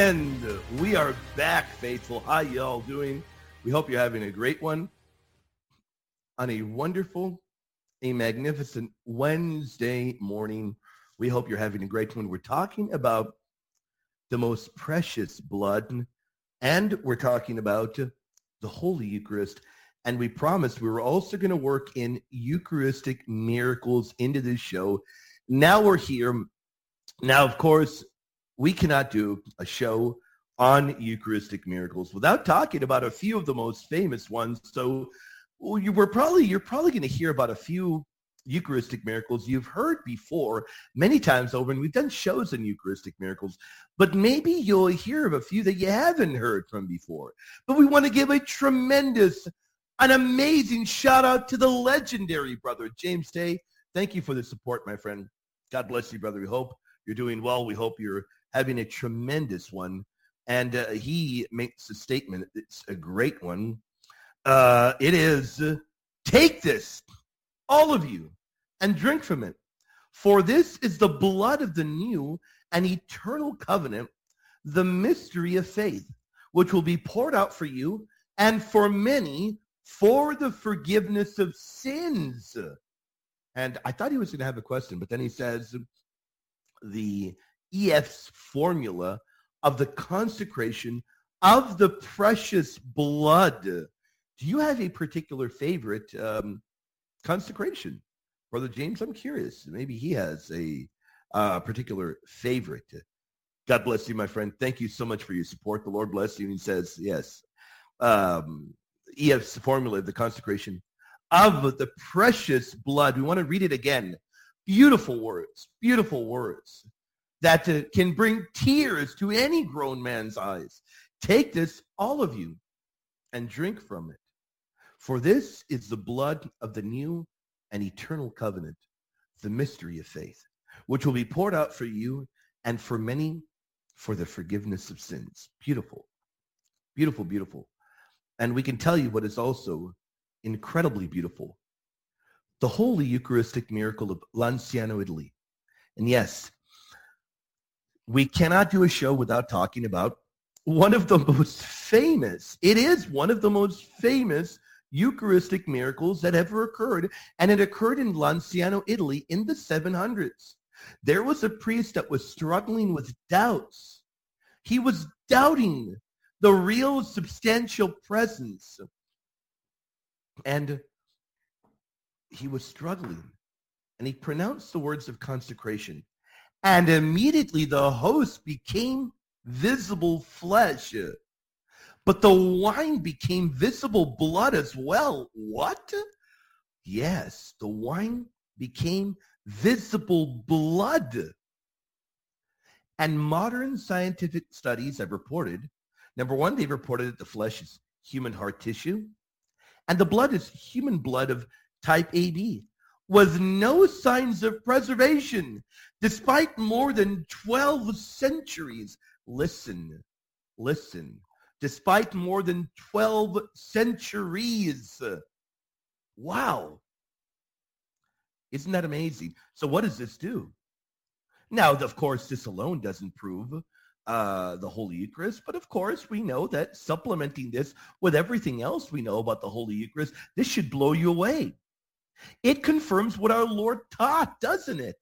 And we are back, faithful. How y'all doing? We hope you're having a great one on a wonderful, a magnificent Wednesday morning. We hope you're having a great one. We're talking about the most precious blood, and we're talking about the Holy Eucharist. And we promised we were also going to work in Eucharistic miracles into this show. Now we're here. Now, of course, we cannot do a show on Eucharistic miracles without talking about a few of the most famous ones. So you're probably going to hear about a few Eucharistic miracles you've heard before many times over, and we've done shows on Eucharistic miracles, but maybe you'll hear of a few that you haven't heard from before. But we want to give a tremendous, an amazing shout out to the legendary brother, James Day. Thank you for the support, my friend. God bless you, brother. We hope you're doing well. We hope you're having a tremendous one. And he makes a statement. It's a great one. It is, take this, all of you, and drink from it. For this is the blood of the new and eternal covenant, the mystery of faith, which will be poured out for you and for many for the forgiveness of sins. And I thought he was going to have a question, but then he says the EF's formula of the consecration of the precious blood. Do you have a particular favorite consecration? Brother James, I'm curious. Maybe he has a particular favorite. God bless you, my friend. Thank you so much for your support. The Lord bless you. He says, yes. EF's formula of the consecration of the precious blood. We want to read it again. Beautiful words that can bring tears to any grown man's eyes. Take this, all of you, and drink from it. For this is the blood of the new and eternal covenant, the mystery of faith, which will be poured out for you and for many for the forgiveness of sins. Beautiful, beautiful, beautiful. And we can tell you what is also incredibly beautiful. The Holy Eucharistic miracle of Lanciano, Italy. And yes, we cannot do a show without talking about one of the most famous, it is one of the most famous Eucharistic miracles that ever occurred. And it occurred in Lanciano, Italy in the 700s. There was a priest that was struggling with doubts. He was doubting the real substantial presence. And he was struggling. And he pronounced the words of consecration. And immediately the host became visible flesh. But the wine became visible blood as well. What? Yes, the wine became visible blood. And modern scientific studies have reported, number one, they've reported that the flesh is human heart tissue, and the blood is human blood of type AB, with no signs of preservation, despite more than 12 centuries. Listen. Despite more than 12 centuries. Wow. Isn't that amazing? So what does this do? Now, of course, this alone doesn't prove the Holy Eucharist, but of course we know that supplementing this with everything else we know about the Holy Eucharist, this should blow you away. It confirms what our Lord taught, doesn't it?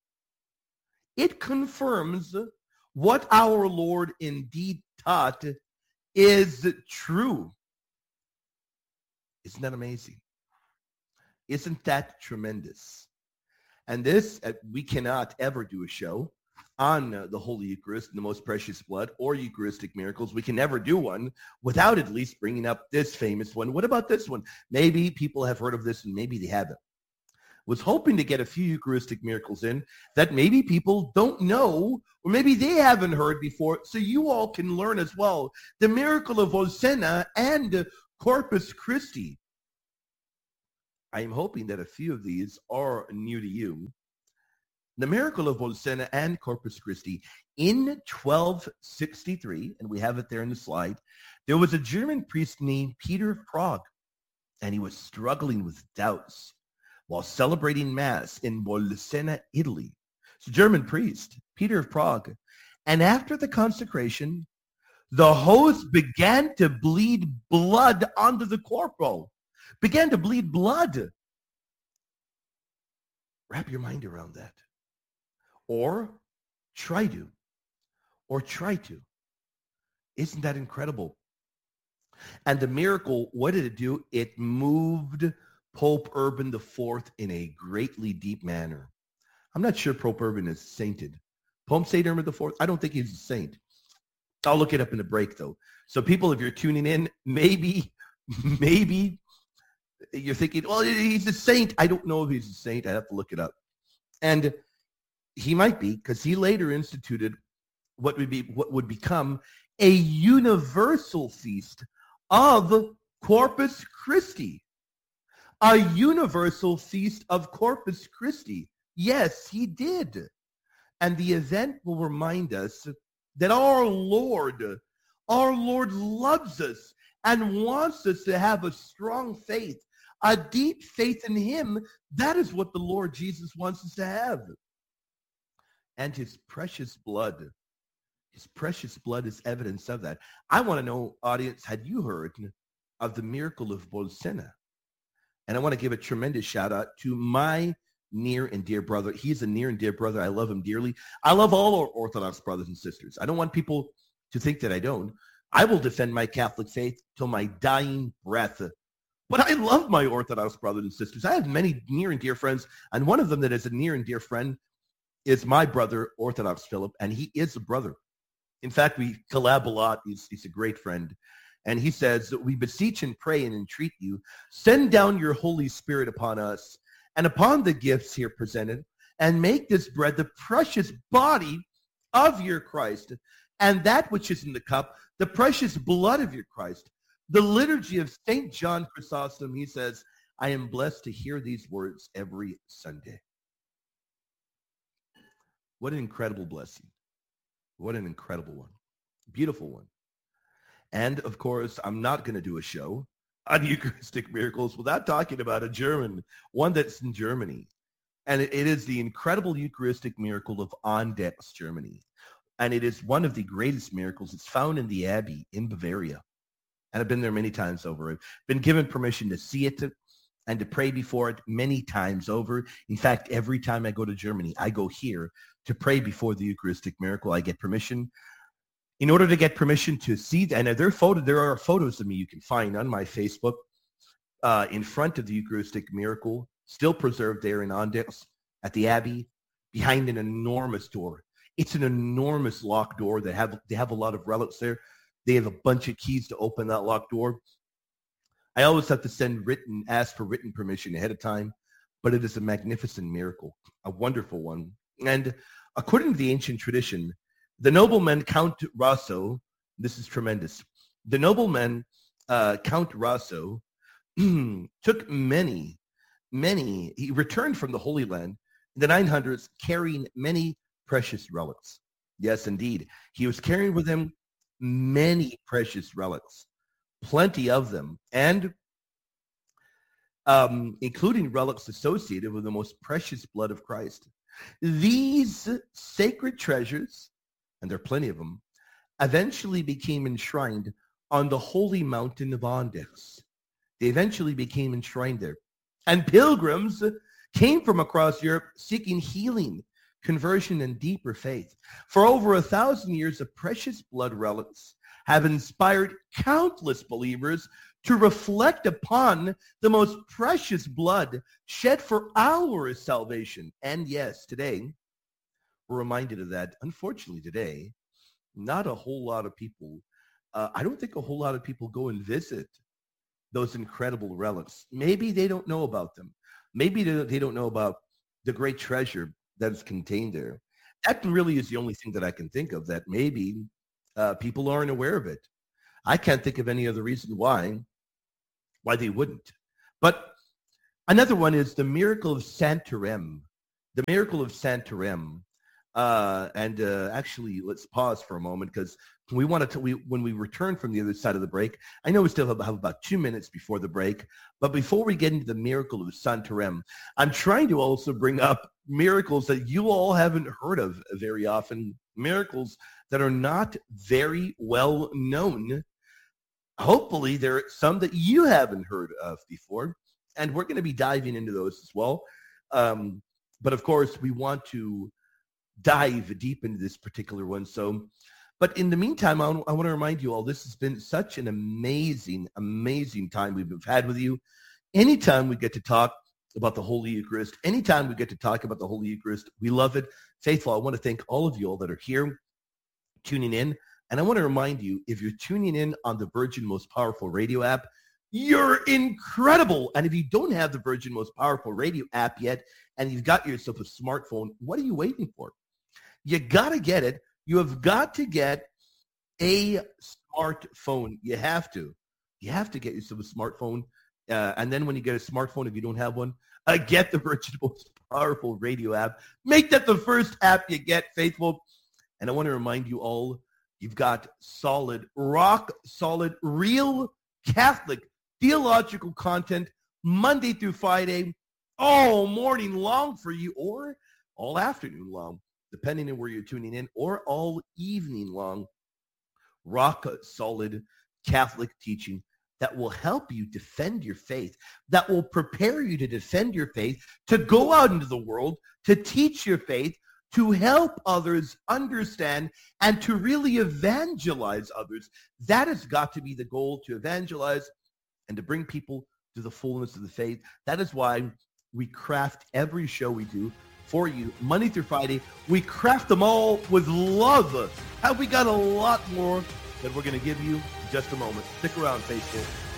It confirms what our Lord indeed taught is true. Isn't that amazing? Isn't that tremendous? And this, we cannot ever do a show on the Holy Eucharist, the most precious blood, or Eucharistic miracles. We can never do one without at least bringing up this famous one. What about this one? Maybe people have heard of this and maybe they haven't. Was hoping to get a few Eucharistic miracles in that maybe people don't know, or maybe they haven't heard before, so you all can learn as well. The miracle of Bolsena and Corpus Christi. I am hoping that a few of these are new to you. The miracle of Bolsena and Corpus Christi. In 1263, and we have it there in the slide, there was a German priest named Peter of Prague, and he was struggling with doubts while celebrating Mass in Bolsena, Italy. It's a German priest, Peter of Prague. And after the consecration, the host began to bleed blood onto the corporal. Began to bleed blood. Wrap your mind around that. Or try to. Isn't that incredible? And the miracle, what did it do? It moved Pope Urban IV in a greatly deep manner. I'm not sure Pope Urban is sainted. Pope St. Urban IV, I don't think he's a saint. I'll look it up in the break, though. So people, if you're tuning in, maybe you're thinking, well, he's a saint. I don't know if he's a saint. I have to look it up. And he might be, because he later instituted what would become a universal feast of Corpus Christi. A universal feast of Corpus Christi. Yes, he did. And the event will remind us that our Lord loves us and wants us to have a strong faith, a deep faith in him. That is what the Lord Jesus wants us to have. And his precious blood is evidence of that. I want to know, audience, had you heard of the miracle of Bolsena? And I want to give a tremendous shout out to my near and dear brother. He's a near and dear brother. I love him dearly. I love all our Orthodox brothers and sisters. I don't want people to think that I don't. I will defend my Catholic faith till my dying breath. But I love my Orthodox brothers and sisters. I have many near and dear friends, and one of them that is a near and dear friend is my brother, Orthodox Philip, and he is a brother. In fact, we collab a lot. He's a great friend. And he says, we beseech and pray and entreat you, send down your Holy Spirit upon us and upon the gifts here presented, and make this bread the precious body of your Christ, and that which is in the cup, the precious blood of your Christ. The liturgy of St. John Chrysostom, he says, I am blessed to hear these words every Sunday. What an incredible blessing. What an incredible one. Beautiful one. And, of course, I'm not going to do a show on Eucharistic miracles without talking about a German, one that's in Germany. And it is the incredible Eucharistic miracle of Andechs, Germany. And it is one of the greatest miracles. It's found in the Abbey in Bavaria. And I've been there many times over. I've been given permission to see it and to pray before it many times over. In fact, every time I go to Germany, I go here to pray before the Eucharistic miracle. I get permission. In order to get permission to see, and there are photos of me you can find on my Facebook in front of the Eucharistic miracle, still preserved there in Andechs at the Abbey, behind an enormous door. It's an enormous locked door. They have a lot of relics there. They have a bunch of keys to open that locked door. I always have to ask for written permission ahead of time, but it is a magnificent miracle, a wonderful one. And according to the ancient tradition, the nobleman Count Raso, this is tremendous. The nobleman Count Raso took many, he returned from the Holy Land in the 900s carrying many precious relics. Yes, indeed. He was carrying with him many precious relics, plenty of them, and including relics associated with the most precious blood of Christ. These sacred treasures, and there are plenty of them, eventually became enshrined on the holy mountain of Andechs. They eventually became enshrined there. And pilgrims came from across Europe seeking healing, conversion, and deeper faith. For over 1,000 years, the precious blood relics have inspired countless believers to reflect upon the most precious blood shed for our salvation. And yes, today, we're reminded of that. Unfortunately, today, not a whole lot of people, I don't think a whole lot of people go and visit those incredible relics. Maybe they don't know about them. Maybe they don't know about the great treasure that is contained there. That really is the only thing that I can think of, that maybe people aren't aware of it. I can't think of any other reason why they wouldn't. But another one is the miracle of Santarem. The miracle of Santarem. Actually, let's pause for a moment because we want to, when we return from the other side of the break, I know we still have about 2 minutes before the break, but before we get into the miracle of Santarem, I'm trying to also bring up miracles that you all haven't heard of very often, miracles that are not very well known. Hopefully, there are some that you haven't heard of before, and we're going to be diving into those as well. But of course, we want to dive deep into this particular one. So, but in the meantime, I want to remind you all, this has been such an amazing, amazing time we've had with you. Anytime we get to talk about the Holy Eucharist, anytime we get to talk about the Holy Eucharist, we love it. Faithful, I want to thank all of you all that are here tuning in. And I want to remind you, if you're tuning in on the Virgin Most Powerful Radio app, you're incredible. And if you don't have the Virgin Most Powerful Radio app yet, and you've got yourself a smartphone, what are you waiting for? You got to get it. You have got to get a smartphone. You have to. You have to get yourself a smartphone. And then when you get a smartphone, if you don't have one, get the Virgin Most Powerful Radio app. Make that the first app you get, faithful. And I want to remind you all, you've got solid, rock solid, real Catholic theological content Monday through Friday, all morning long for you, or all afternoon long, depending on where you're tuning in, or all evening long. Rock solid Catholic teaching that will help you defend your faith, that will prepare you to defend your faith, to go out into the world, to teach your faith, to help others understand, and to really evangelize others. That has got to be the goal, to evangelize and to bring people to the fullness of the faith. That is why we craft every show we do for you, Monday through Friday. We craft them all with love. And we got a lot more that we're going to give you in just a moment. Stick around, faithful.